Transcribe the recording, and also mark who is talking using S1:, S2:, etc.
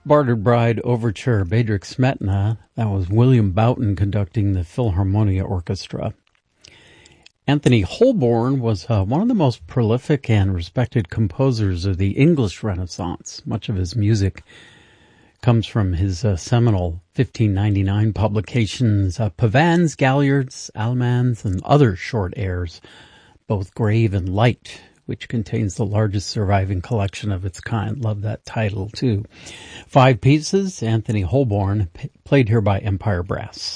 S1: Bartered Bride Overture, Bedřich Smetana. That was William Boughton conducting the Philharmonia Orchestra. Anthony Holborn was one of the most prolific and respected composers of the English Renaissance. Much of his music comes from his seminal 1599 publications, Pavans, Galliards, Allemands, and other short airs, both grave and light, which contains the largest surviving collection of its kind. Love that title, too. 5 pieces, Anthony Holborn, played here by Empire Brass.